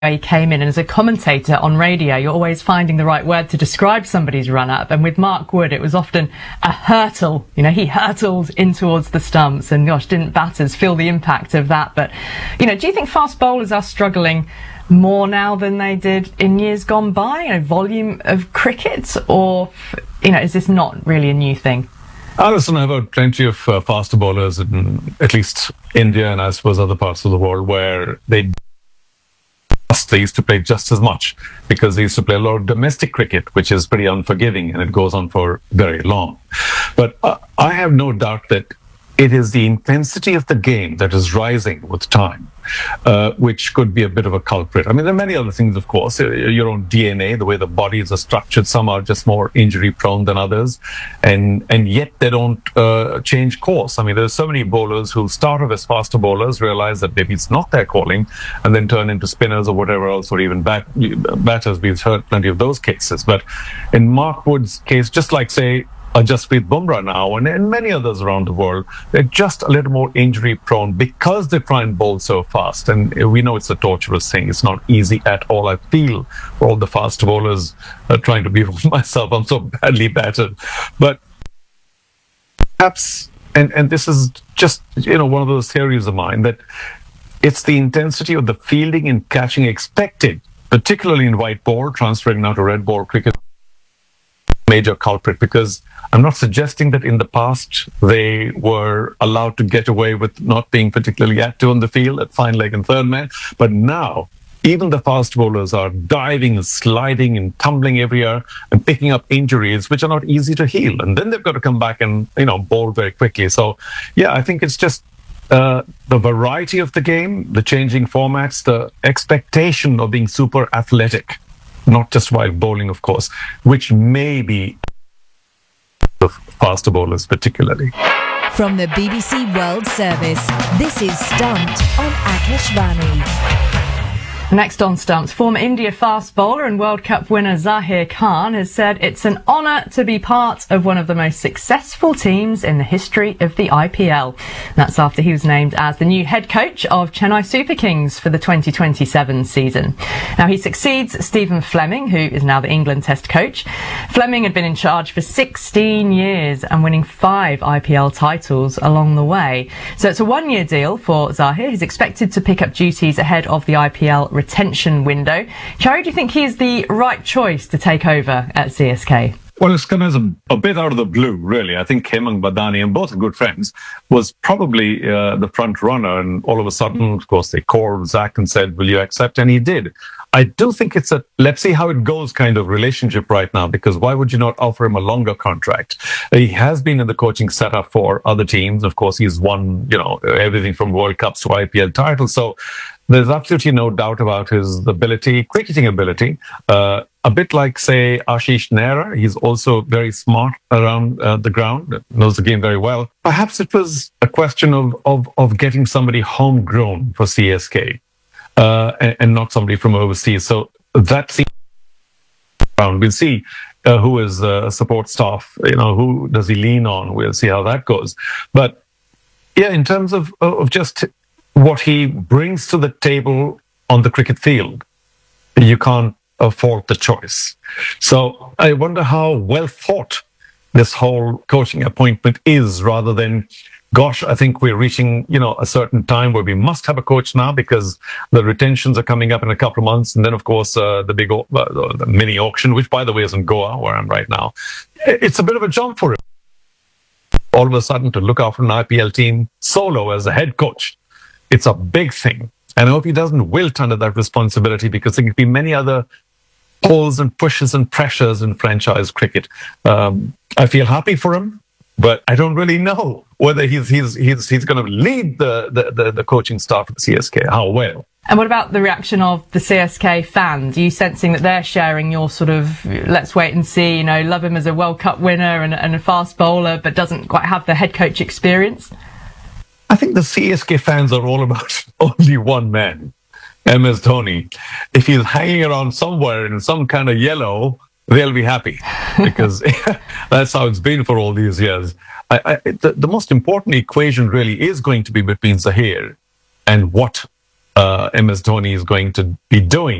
he came in, and as a commentator on radio, you're always finding the right word to describe somebody's run-up. And with Mark Wood, it was often a hurtle. You know, he hurtled in towards the stumps, and gosh, didn't batters feel the impact of that? But, you know, do you think fast bowlers are struggling more now than they did in years gone by? You know, volume of cricket, or, you know, is this not really a new thing? Listen, I've heard plenty of faster bowlers in at least India and I suppose other parts of the world where they used to play just as much because they used to play a lot of domestic cricket, which is pretty unforgiving and it goes on for very long. But I have no doubt that it is the intensity of the game that is rising with time, which could be a bit of a culprit. I mean, there are many other things, of course. Your own DNA, the way the bodies are structured, some are just more injury prone than others, and yet they don't change course. I mean, there's so many bowlers who start off as faster bowlers, realize that maybe it's not their calling, and then turn into spinners or whatever else, or even batters. We've heard plenty of those cases. But in Mark Wood's case, just like, say, Jasprit Bumrah now and many others around the world, they're just a little more injury prone because they try and bowl so fast. And we know it's a torturous thing. It's not easy at all. I feel for all the fast bowlers trying to be myself. I'm so badly battered. But perhaps, and this is just, you know, one of those theories of mine, that it's the intensity of the fielding and catching expected, particularly in white ball, transferring now to red ball cricket, major culprit, because I'm not suggesting that in the past they were allowed to get away with not being particularly active on the field at fine leg and third man, but now even the fast bowlers are diving and sliding and tumbling everywhere and picking up injuries which are not easy to heal, and then they've got to come back and, you know, bowl very quickly. So yeah, I think it's just the variety of the game, the changing formats, the expectation of being super athletic, not just while bowling, of course, which may be the faster bowlers particularly. From the BBC World Service, this is Stumped on Akashvani. Next on Stumps, former India fast bowler and World Cup winner Zaheer Khan has said it's an honour to be part of one of the most successful teams in the history of the IPL. That's after he was named as the new head coach of Chennai Super Kings for the 2027 season. Now, he succeeds Stephen Fleming, who is now the England Test coach. Fleming had been in charge for 16 years and winning 5 IPL titles along the way. So it's a one-year deal for Zaheer. He's expected to pick up duties ahead of the IPL retention window. Cherry, do you think he is the right choice to take over at CSK? Well, it's kind of a bit out of the blue, really. I think Hemang Badani, and both are good friends, was probably the front runner. And all of a sudden, of course, they called Zach and said, will you accept? And he did. I do think it's a let's see how it goes kind of relationship right now, because why would you not offer him a longer contract? He has been in the coaching setup for other teams. Of course, he's won, you know, everything from World Cups to IPL titles. So there's absolutely no doubt about his ability, cricketing ability. A bit like, say, Ashish Nehra. He's also very smart around the ground, knows the game very well. Perhaps it was a question of getting somebody homegrown for CSK. And not somebody from overseas. So that seems around. We'll see who is support staff, you know, who does he lean on? We'll see how that goes. But yeah, in terms of just what he brings to the table on the cricket field, you can't fault the choice. So I wonder how well thought this whole coaching appointment is, rather than, gosh, I think we're reaching, you know, a certain time where we must have a coach now because the retentions are coming up in a couple of months. And then, of course, the big the mini auction, which, by the way, is in Goa, where I'm right now. It's a bit of a jump for him. All of a sudden, to look after an IPL team solo as a head coach, it's a big thing. And I hope he doesn't wilt under that responsibility, because there could be many other pulls and pushes and pressures in franchise cricket. I feel happy for him, but I don't really know whether he's going to lead the coaching staff at the CSK. How well? And what about the reaction of the CSK fans? Are you sensing that they're sharing your sort of, let's wait and see, you know, love him as a World Cup winner and a fast bowler, but doesn't quite have the head coach experience? I think the CSK fans are all about only one man, MS Dhoni. If he's hanging around somewhere in some kind of yellow, they'll be happy, because that's how it's been for all these years. The most important equation really is going to be between Zaheer and what MS Dhoni is going to be doing.